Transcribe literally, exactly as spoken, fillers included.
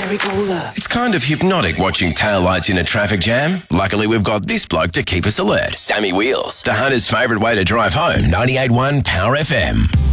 It's kind of hypnotic watching taillights in a traffic jam. Luckily, we've got this bloke to keep us alert. Sammy Wheels, the hunter's favourite way to drive home. ninety-eight point one Power F M.